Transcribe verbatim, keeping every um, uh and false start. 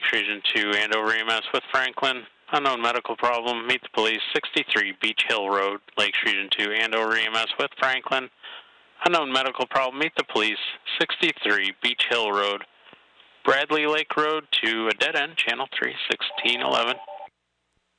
Region two, Andover E M S with Franklin. Unknown medical problem. Meet the police. sixty-three Beach Hill Road, Lakes Region two, Andover E M S with Franklin. Unknown medical problem. Meet the police. sixty-three Beach Hill Road, Bradley Lake Road to a dead end, Channel three, sixteen eleven.